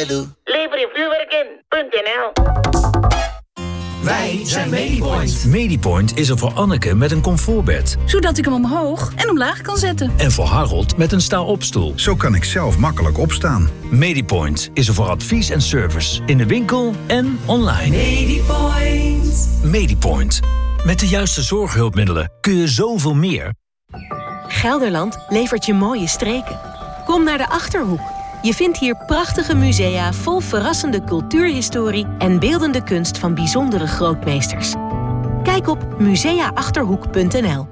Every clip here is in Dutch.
doe. Lever je vuurwerk in.nl. Wij zijn Medipoint. Medipoint is er voor Anneke met een comfortbed. Zodat ik hem omhoog en omlaag kan zetten. En voor Harold met een sta-opstoel. Zo kan ik zelf makkelijk opstaan. Medipoint is er voor advies en service. In de winkel en online. Medipoint. Medipoint. Met de juiste zorghulpmiddelen kun je zoveel meer. Gelderland levert je mooie streken. Kom naar de Achterhoek. Je vindt hier prachtige musea vol verrassende cultuurhistorie en beeldende kunst van bijzondere grootmeesters. Kijk op museaachterhoek.nl.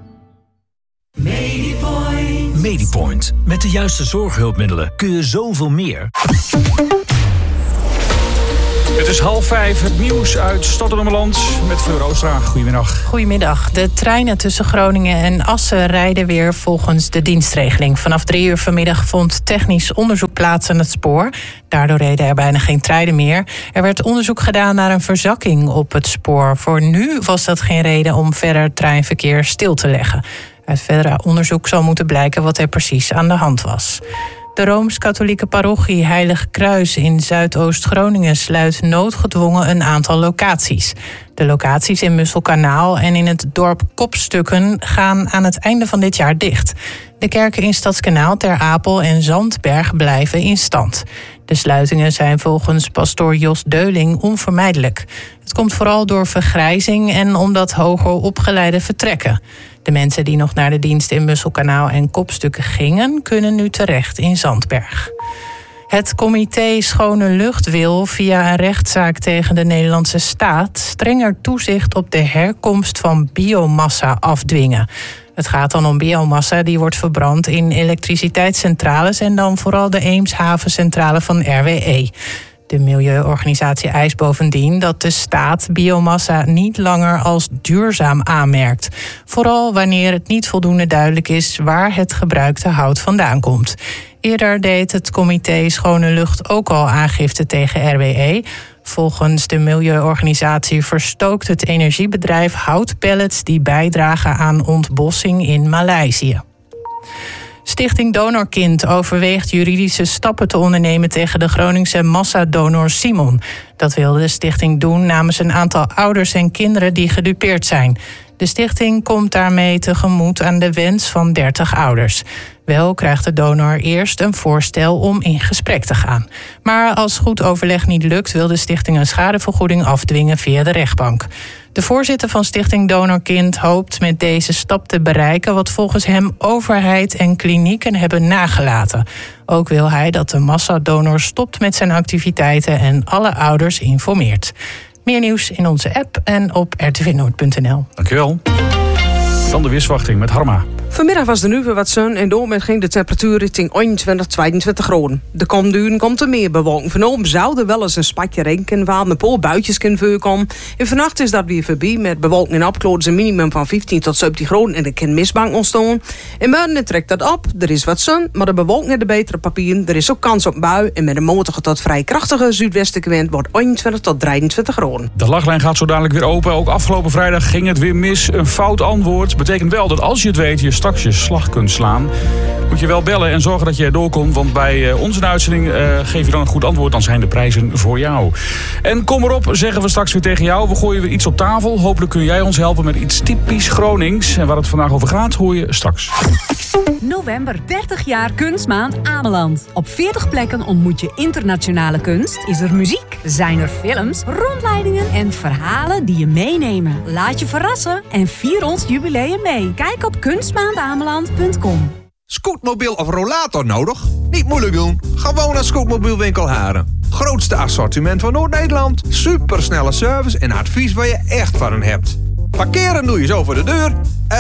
Medipoint. Medipoint. Met de juiste zorghulpmiddelen kun je zoveel meer. Het is 4:30, het nieuws uit Stad-en-Ommeland met Fleur Oostra. Goedemiddag. Goedemiddag. De treinen tussen Groningen en Assen rijden weer volgens de dienstregeling. Vanaf 3 uur vanmiddag vond technisch onderzoek plaats aan het spoor. Daardoor reden er bijna geen treinen meer. Er werd onderzoek gedaan naar een verzakking op het spoor. Voor nu was dat geen reden om verder treinverkeer stil te leggen. Uit verdere onderzoek zal moeten blijken wat er precies aan de hand was. De Rooms-Katholieke parochie Heilig Kruis in Zuidoost-Groningen sluit noodgedwongen een aantal locaties. De locaties in Musselkanaal en in het dorp Kopstukken gaan aan het einde van dit jaar dicht. De kerken in Stadskanaal, Ter Apel en Zandberg blijven in stand. De sluitingen zijn volgens pastoor Jos Deuling onvermijdelijk. Het komt vooral door vergrijzing en omdat hoger opgeleiden vertrekken. De mensen die nog naar de dienst in Musselkanaal en Kopstukken gingen, kunnen nu terecht in Zandberg. Het comité Schone Lucht wil via een rechtszaak tegen de Nederlandse staat strenger toezicht op de herkomst van biomassa afdwingen. Het gaat dan om biomassa die wordt verbrand in elektriciteitscentrales en dan vooral de Eemshavencentrale van RWE. De milieuorganisatie eist bovendien dat de staat biomassa niet langer als duurzaam aanmerkt. Vooral wanneer het niet voldoende duidelijk is waar het gebruikte hout vandaan komt. Eerder deed het comité Schone Lucht ook al aangifte tegen RWE. Volgens de milieuorganisatie verstookt het energiebedrijf houtpellets die bijdragen aan ontbossing in Maleisië. Stichting Donorkind overweegt juridische stappen te ondernemen tegen de Groningse massadonor Simon. Dat wil de stichting doen namens een aantal ouders en kinderen die gedupeerd zijn. De stichting komt daarmee tegemoet aan de wens van 30 ouders. Wel krijgt de donor eerst een voorstel om in gesprek te gaan. Maar als goed overleg niet lukt, wil de stichting een schadevergoeding afdwingen via de rechtbank. De voorzitter van Stichting Donorkind hoopt met deze stap te bereiken wat volgens hem overheid en klinieken hebben nagelaten. Ook wil hij dat de massadonor stopt met zijn activiteiten en alle ouders informeert. Meer nieuws in onze app en op rtvnoord.nl. Dankjewel. Dan de weersverwachting met Harma. Vanmiddag was er nu weer wat zon en door ging de temperatuur richting 21, 22 graden. De komende uren komt er meer bewolking. Vanavond zou er wel eens een spatje regen kunnen vallen, een paar buitjes kunnen voorkomen. En vannacht is dat weer voorbij met bewolking en opklaringen een minimum van 15 tot 17 graden en er kan mistbank ontstaan. In morgen trekt dat op, er is wat zon, maar de bewolking heeft de betere papieren. Er is ook kans op een bui en met een matige tot vrij krachtige zuidwestelijke wind wordt 21 tot 23 graden. De lachlijn gaat zo dadelijk weer open. Ook afgelopen vrijdag ging het weer mis. Een fout antwoord betekent wel dat als je het weet, je straks je slag kunt slaan. Moet je wel bellen en zorgen dat je er doorkomt. Want bij onze uitzending geef je dan een goed antwoord. Dan zijn de prijzen voor jou. En kom erop, zeggen we straks weer tegen jou. We gooien weer iets op tafel. Hopelijk kun jij ons helpen met iets typisch Gronings. En waar het vandaag over gaat, hoor je straks. November 30 jaar Kunstmaand Ameland. Op 40 plekken ontmoet je internationale kunst. Is er muziek? Zijn er films, rondleidingen en verhalen die je meenemen? Laat je verrassen en vier ons jubileum mee. Kijk op kunstmaandameland.com. Scootmobiel of rollator nodig? Niet moeilijk doen. Gewoon naar Scootmobielwinkel Haren. Grootste assortiment van Noord-Nederland. Supersnelle service en advies waar je echt van hen hebt. Parkeren doe je zo voor de deur.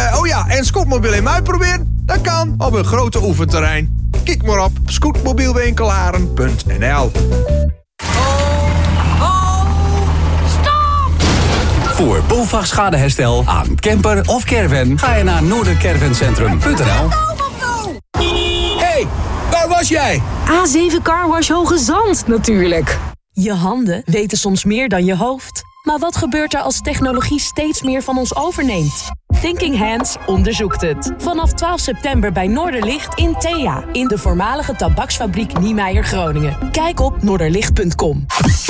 En scootmobiel in mij proberen? Dat kan op een grote oefenterrein. Kijk maar op scootmobielwinkelharen.nl. Voor BOVAG schadeherstel aan camper of caravan ga je naar noordercaravanCentrum.nl. Hey, waar was jij? A7 Carwash Hoge Zand natuurlijk. Je handen weten soms meer dan je hoofd. Maar wat gebeurt er als technologie steeds meer van ons overneemt? Thinking Hands onderzoekt het. Vanaf 12 september bij Noorderlicht in Thea. In de voormalige tabaksfabriek Niemeyer Groningen. Kijk op noorderlicht.com.